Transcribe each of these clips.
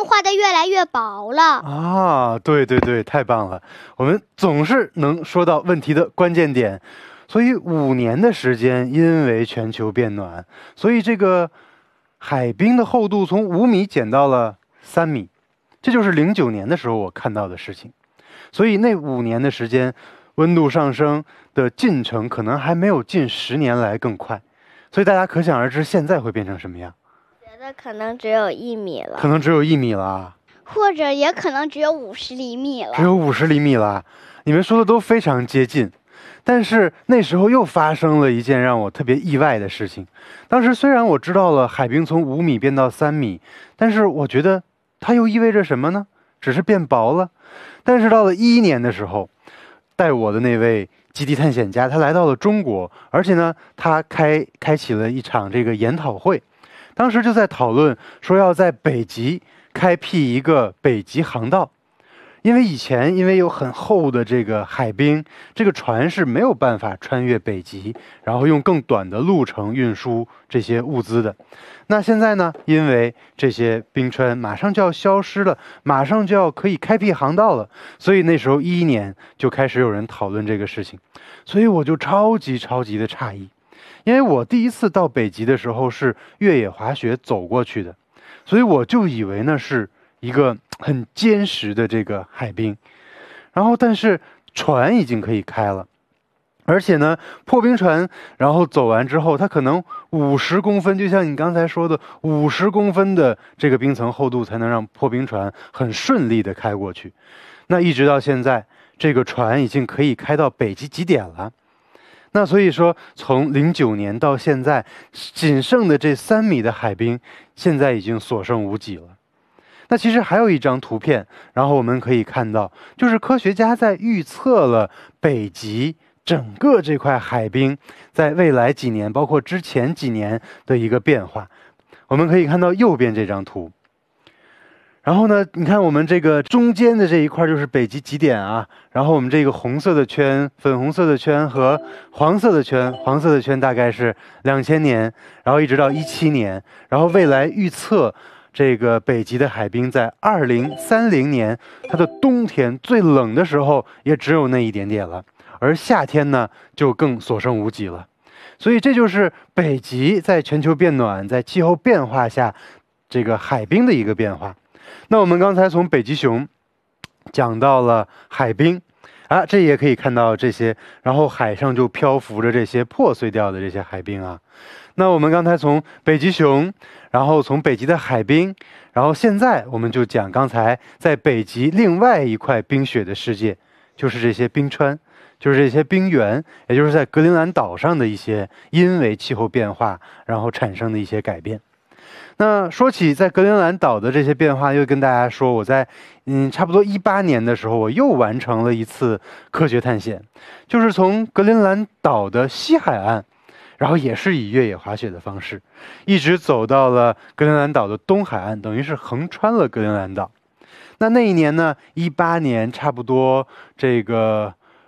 冰化得越来越薄了。 啊，对对对，太棒了！我们总是能说到问题的关键点。所以5年的时间，因为全球变暖，所以这个海冰的厚度从5米减到了3米，这就是09年的时候我看到的事情。所以那5年的时间，温度上升的进程可能还没有近10年来更快。所以大家可想而知，现在会变成什么样？ 觉得可能只有1米了， 可能只有1米了， 或者也可能只有50厘米了。 只有50厘米了。你们说的都非常接近。但是那时候又发生了一件让我特别意外的事情。当时虽然我知道了海冰从5米变到3米，但是我觉得它又意味着什么呢？只是变薄了。但是到了2011年的时候，带我的那位基地探险家，他来到了中国，而且呢，他开启了一场这个研讨会。当时就在讨论说要在北极开辟一个北极航道。因为以前有很厚的这个海冰，这个船是没有办法穿越北极，然后用更短的路程运输这些物资的。那现在呢，因为这些冰川马上就要消失了，马上就要可以开辟航道了，所以那时候2011年就开始有人讨论这个事情。所以我就超级的诧异，因为我第一次到北极的时候是越野滑雪走过去的，所以我就以为那是一个很坚实的这个海冰，然后但是船已经可以开了，而且呢，破冰船然后走完之后，它可能50公分，就像你刚才说的50公分的这个冰层厚度，才能让破冰船很顺利的开过去。那一直到现在，这个船已经可以开到北极极点了。那所以说，从09年到现在，仅剩的这3米的海冰，现在已经所剩无几了。那其实还有一张图片，然后我们可以看到，就是科学家在预测了北极整个这块海冰在未来几年，包括之前几年的一个变化。我们可以看到右边这张图，然后呢，你看我们这个中间的这一块就是北极极点啊，然后我们这个红色的圈、粉红色的圈和黄色的圈，黄色的圈大概是2000年，然后一直到17年，然后未来预测这个北极的海冰在2030年，它的冬天最冷的时候也只有那一点点了，而夏天呢就更所剩无几了。所以这就是北极在全球变暖、在气候变化下这个海冰的一个变化。那我们刚才从北极熊讲到了海冰啊，这也可以看到这些，然后海上就漂浮着这些破碎掉的这些海冰啊。那我们刚才从北极熊，然后从北极的海冰，然后现在我们就讲刚才在北极另外一块冰雪的世界，就是这些冰川，就是这些冰原，也就是在格陵兰岛上的一些因为气候变化然后产生的一些改变。那说起在格陵兰岛的这些变化，又跟大家说，我在差不多18年的时候，我又完成了一次科学探险，就是从格陵兰岛的西海岸，然后也是以越野滑雪的方式，一直走到了格陵兰岛的东海岸，等于是横穿了格陵兰岛。那一年呢，18年差不多这个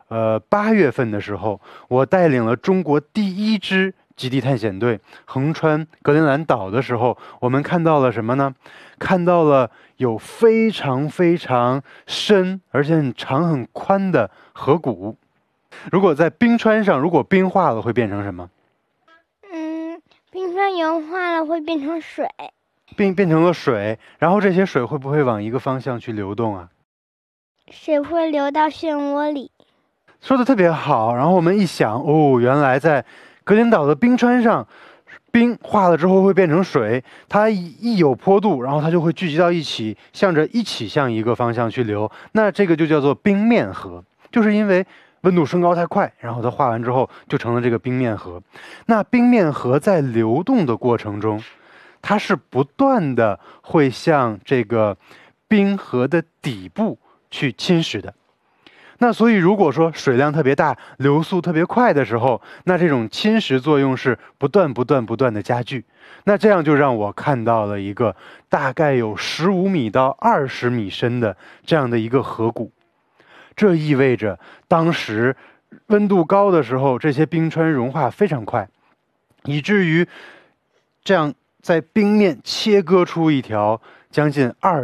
8月份的时候，我带领了中国第一支极地探险队横穿格陵兰岛的时候，我们看到了什么呢？看到了有非常深而且很长很宽的河谷。如果在冰川上，如果冰化了会变成什么？ 冰川融化了会变成水， 变成了水，然后这些水会不会往一个方向去流动啊？ 水会流到漩涡里。 说的特别好。然后我们一想，哦，原来在格陵岛的冰川上，冰化了之后会变成水，它一有坡度，然后它就会聚集到一起，一起向一个方向去流。那这个就叫做冰面河，就是因为温度升高太快，然后它化完之后就成了这个冰面河。那冰面河在流动的过程中，它是不断的会向这个冰河的底部去侵蚀的。那所以如果说水量特别大，流速特别快的时候，那这种侵蚀作用是不断的加剧。那这样就让我看到了一个大概有15米到20米深的这样的一个河谷。这意味着当时温度高的时候，这些冰川融化非常快，以至于这样在冰面切割出一条将近